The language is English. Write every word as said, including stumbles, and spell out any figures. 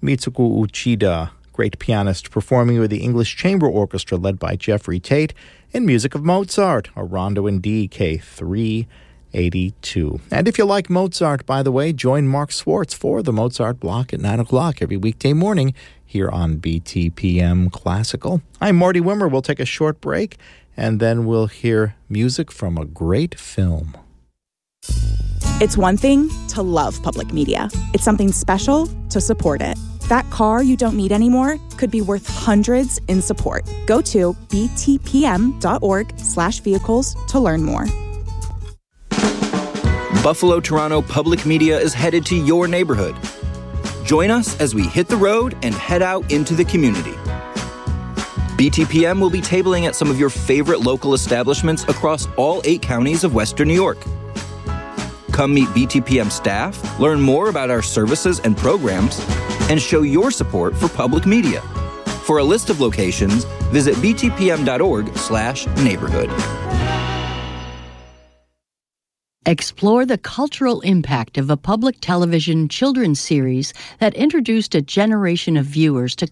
Mitsuko Uchida, great pianist, performing with the English Chamber Orchestra led by Jeffrey Tate, and music of Mozart, a rondo in D, K three eighty-two. And if you like Mozart, by the way, join Mark Swartz for the Mozart Block at nine o'clock every weekday morning here on B T P M Classical. I'm Marty Wimmer. We'll take a short break, and then we'll hear music from a great film. It's one thing to love public media. It's something special to support it. That car you don't need anymore could be worth hundreds in support. Go to btpm.org slash vehicles to learn more. Buffalo Toronto Public Media is headed to your neighborhood. Join us as we hit the road and head out into the community. B T P M will be tabling at some of your favorite local establishments across all eight counties of Western New York. Come meet B T P M staff, learn more about our services and programs, and show your support for public media. For a list of locations, visit btpm.org slash neighborhood. Explore the cultural impact of a public television children's series that introduced a generation of viewers to